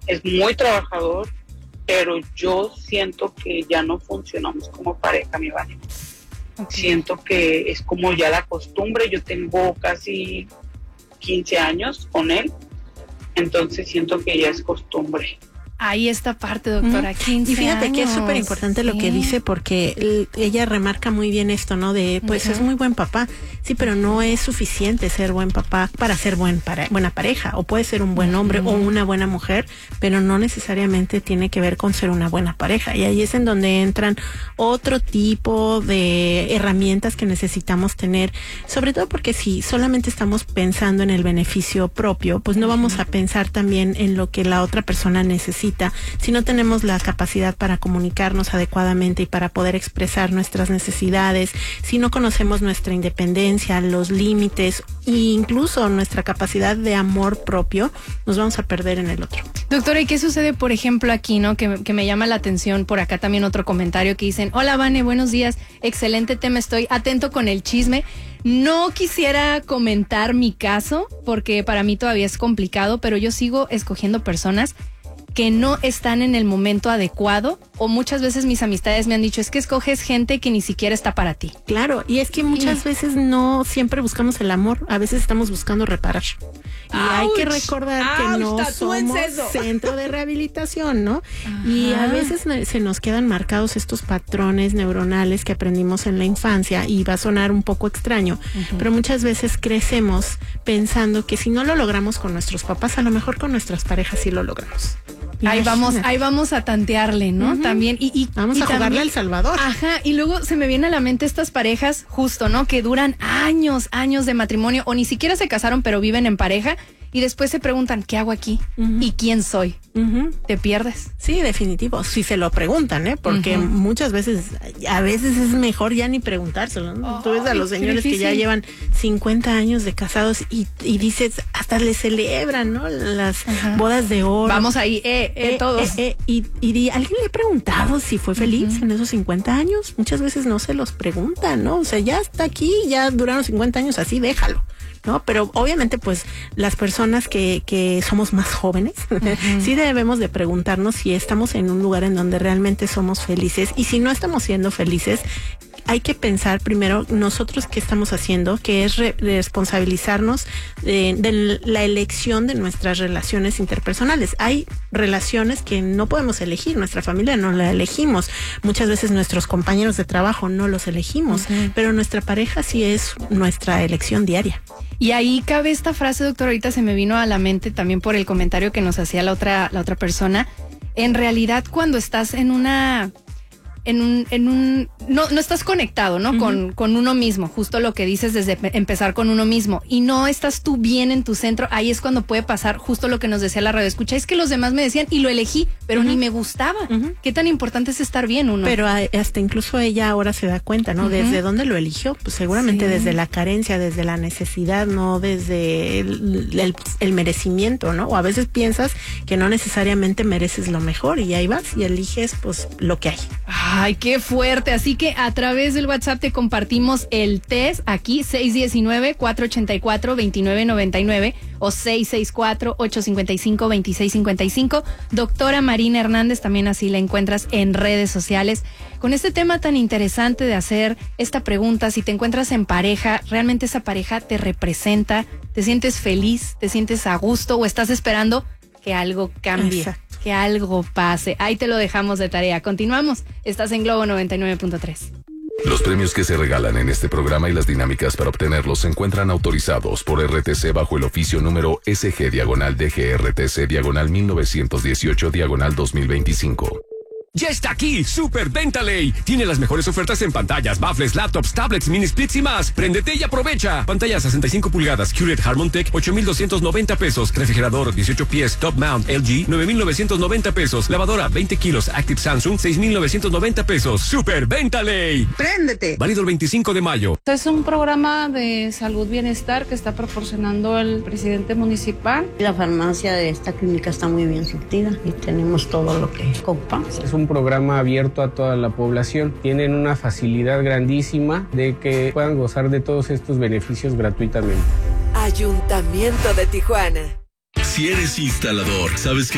es muy trabajador, pero yo siento que ya no funcionamos como pareja, mi Vane. Okay. Siento que es como ya la costumbre. Yo tengo casi 15 años con él, entonces siento que ya es costumbre. Ahí esta parte, doctora, 15 Y fíjate años. que es súper importante lo que dice, porque ella remarca muy bien esto, ¿no? De, pues es muy buen papá, sí, pero no es suficiente ser buen papá para ser buena pareja, o puede ser un buen hombre o una buena mujer, pero no necesariamente tiene que ver con ser una buena pareja. Y ahí es en donde entran otro tipo de herramientas que necesitamos tener, sobre todo porque si solamente estamos pensando en el beneficio propio, pues no vamos a pensar también en lo que la otra persona necesita. Si no tenemos la capacidad para comunicarnos adecuadamente y para poder expresar nuestras necesidades, si no conocemos nuestra independencia, los límites e incluso nuestra capacidad de amor propio, nos vamos a perder en el otro. Doctora, ¿y qué sucede, por ejemplo, aquí, no? Que me llama la atención, por acá también otro comentario que dicen: hola, Vane, buenos días, excelente tema, estoy atento con el chisme. No quisiera comentar mi caso, porque para mí todavía es complicado, pero yo sigo escogiendo personas que no están en el momento adecuado, o muchas veces mis amistades me han dicho: es que escoges gente que ni siquiera está para ti. Claro, y es que muchas veces no siempre buscamos el amor, a veces estamos buscando reparar. Y hay que recordar que no somos centro de rehabilitación, ¿no? Ajá. Y a veces se nos quedan marcados estos patrones neuronales que aprendimos en la infancia, y va a sonar un poco extraño, pero muchas veces crecemos pensando que si no lo logramos con nuestros papás, a lo mejor con nuestras parejas sí lo logramos. Ahí vamos a tantearle, ¿no? También. Vamos a jugarle también, al Salvador. Ajá, y luego se me viene a la mente estas parejas, justo, ¿no? Que duran años de matrimonio, o ni siquiera se casaron, pero viven en pareja, y después se preguntan: ¿qué hago aquí? ¿Y quién soy? Te pierdes. Sí, definitivo. Si se lo preguntan, porque muchas veces, a veces es mejor ya ni preguntárselo, ¿no? Tú ves a los señores que ya llevan 50 años de casados y dices, hasta les celebran, ¿no? Las bodas de oro. Vamos ahí, todos. Y ¿alguien le ha preguntado si fue feliz en esos 50 años? Muchas veces no se los preguntan, ¿no? O sea, ya está aquí, ya duraron 50 años así, déjalo, ¿no? Pero obviamente, pues, las personas que somos más jóvenes, sí debemos de preguntarnos si estamos en un lugar en donde realmente somos felices, y si no estamos siendo felices, hay que pensar primero nosotros qué estamos haciendo, que es responsabilizarnos de la elección de nuestras relaciones interpersonales. Hay relaciones que no podemos elegir, nuestra familia no la elegimos, muchas veces nuestros compañeros de trabajo no los elegimos, pero nuestra pareja sí es nuestra elección diaria. Y ahí cabe esta frase, doctor, ahorita se me vino a la mente también por el comentario que nos hacía la otra persona. En realidad, cuando estás no estás conectado, ¿no? Con uno mismo, justo lo que dices, desde empezar con uno mismo, y no estás tú bien en tu centro, ahí es cuando puede pasar justo lo que nos decía la radioescucha: es que los demás me decían y lo elegí, pero ni me gustaba. ¿Qué tan importante es estar bien uno? Pero hasta incluso ella ahora se da cuenta, ¿no? ¿Desde dónde lo eligió? Pues seguramente desde la carencia, desde la necesidad, no desde el merecimiento, ¿no? O a veces piensas que no necesariamente mereces lo mejor, y ahí vas y eliges, pues, lo que hay. Ay, qué fuerte. Así que a través del WhatsApp te compartimos el test aquí, 619-484-2999 o 664-855-2655. Doctora Marina Hernández, también así la encuentras en redes sociales. Con este tema tan interesante de hacer esta pregunta: si te encuentras en pareja, ¿realmente esa pareja te representa? ¿Te sientes feliz? ¿Te sientes a gusto? ¿O estás esperando que algo cambie? Exacto. Que algo pase. Ahí te lo dejamos de tarea. Continuamos. Estás en Globo 99.3. Los premios que se regalan en este programa y las dinámicas para obtenerlos se encuentran autorizados por RTC bajo el oficio número SG-DGRTC/1918/2025. Ya está aquí, Super Venta Ley. Tiene las mejores ofertas en pantallas, baffles, laptops, tablets, mini splits y más. Préndete y aprovecha. Pantalla 65 pulgadas, QLED Harmontech, 8,290 pesos. Refrigerador 18 pies, Top Mount LG, 9,990 pesos. Lavadora 20 kilos, Active Samsung, 6,990 pesos. Super Venta Ley. ¡Préndete! Válido el 25 de mayo. Es un programa de salud bienestar que está proporcionando el presidente municipal. La farmacia de esta clínica está muy bien surtida y tenemos todo lo que ocupamos. Es un programa abierto a toda la población. Tienen una facilidad grandísima de que puedan gozar de todos estos beneficios gratuitamente. Ayuntamiento de Tijuana. Si eres instalador, sabes que